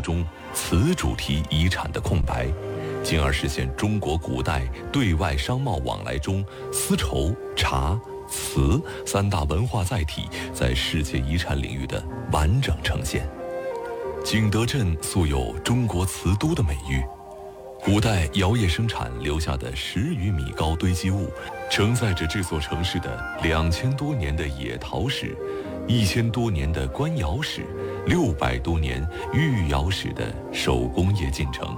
中瓷主题遗产的空白，进而实现中国古代对外商贸往来中丝绸、茶、瓷三大文化载体在世界遗产领域的完整呈现。景德镇素有中国瓷都的美誉，古代窑业生产留下的10余米高堆积物，承载着这座城市的2000多年的野陶史、1000多年的官窑史、600多年御窑史的手工业进程。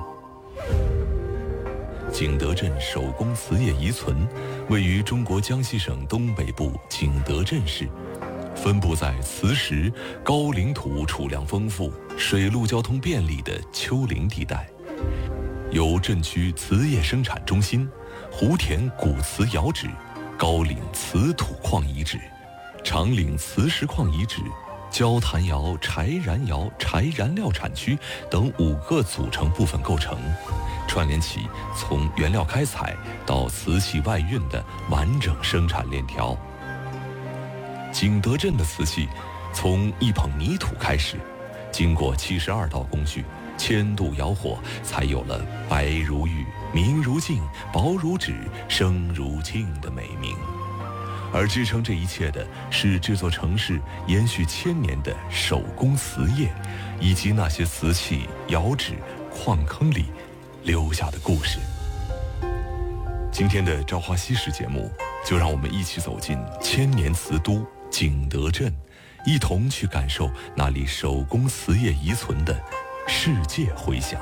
景德镇手工瓷业遗存位于中国江西省东北部景德镇市，分布在磁石、高岭土储量丰富、水陆交通便利的丘陵地带，有镇区瓷业生产中心、湖田古瓷窑址、高岭瓷土矿遗址、长岭磁石矿遗址、焦炭窑、柴燃窑、柴燃料产区等5个组成部分构成，串联起从原料开采到瓷器外运的完整生产链条。景德镇的瓷器从一捧泥土开始，经过72道工序，1000度窑火，才有了白如玉、明如镜、薄如纸、声如磬的美名。而支撑这一切的是这座城市延续1000年的手工瓷业，以及那些瓷器、窑址、矿坑里留下的故事。今天的《朝花夕拾》节目，就让我们一起走进1000年瓷都景德镇，一同去感受那里手工瓷业遗存的世界回响。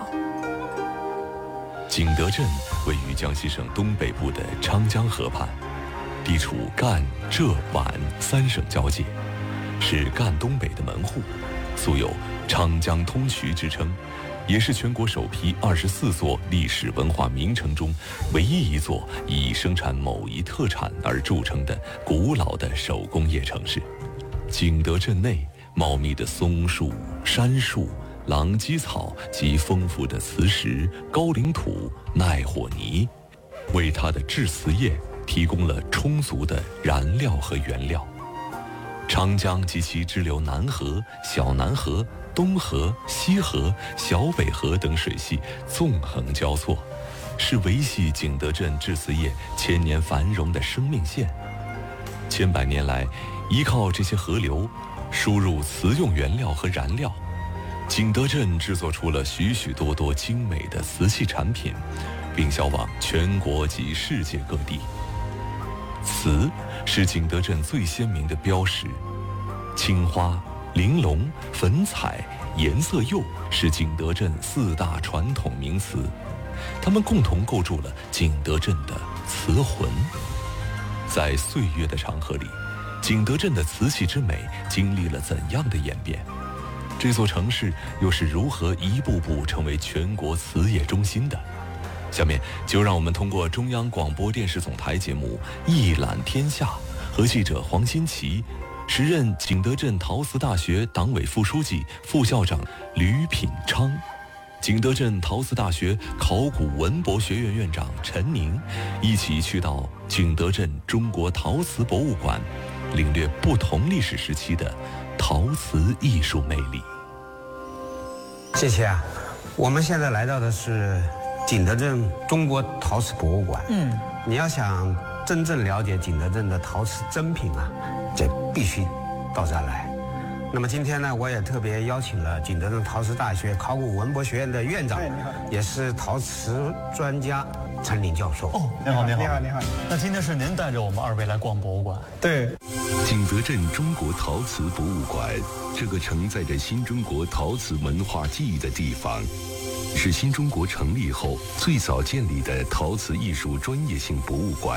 景德镇位于江西省东北部的昌江河畔，地处赣、浙、皖3省交界，是赣东北的门户，素有昌江通衢之称，也是全国首批24座历史文化名城中唯一一座以生产某一特产而著称的古老的手工业城市。景德镇内茂密的松树、杉树、狼藉草及丰富的磁石、高岭土、耐火泥，为它的制瓷业提供了充足的燃料和原料。长江及其支流南河、小南河、东河、西河、小北河等水系纵横交错，是维系景德镇制瓷业1000年繁荣的生命线。千百年来，依靠这些河流输入瓷用原料和燃料，景德镇制作出了许许多多精美的瓷器产品，并销往全国及世界各地。瓷是景德镇最鲜明的标识，青花、玲珑、粉彩、颜色釉是景德镇4大传统名词，它们共同构筑了景德镇的瓷魂。在岁月的长河里，景德镇的瓷器之美经历了怎样的演变？这座城市又是如何一步步成为全国瓷业中心的？下面就让我们通过中央广播电视总台节目《一览天下》和记者黄新奇，时任景德镇陶瓷大学党委副书记、副校长吕品昌，景德镇陶瓷大学考古文博学院院长陈宁，一起去到景德镇中国陶瓷博物馆，领略不同历史时期的陶瓷艺术魅力。 谢谢啊，我们现在来到的是景德镇中国陶瓷博物馆。你要想真正了解景德镇的陶瓷珍品啊，这必须到这儿来。那么今天呢，我也特别邀请了景德镇陶瓷大学考古文博学院的院长，也是陶瓷专家陈林教授。 哦，您好，您好， 你好，你好。 那今天是您带着我们2位来逛博物馆？ 对。 景德镇中国陶瓷博物馆，这个承载着新中国陶瓷文化记忆的地方，是新中国成立后最早建立的陶瓷艺术专业性博物馆。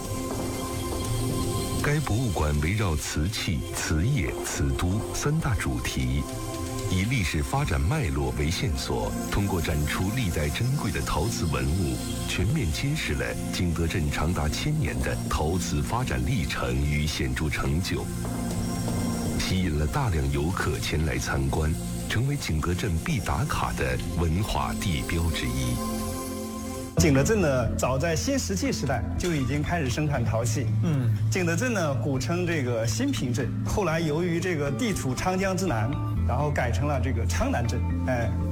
该博物馆围绕瓷器、瓷业、瓷都3大主题，以历史发展脉络为线索，通过展出历代珍贵的陶瓷文物，全面揭示了景德镇长达1000年的陶瓷发展历程与显著成就，吸引了大量游客前来参观，成为景德镇必打卡的文化地标之一。 景德镇呢，早在新石器时代就已经开始生产陶器。景德镇呢，古称这个新平镇，后来由于这个地处昌江之南，然后改成了这个昌南镇。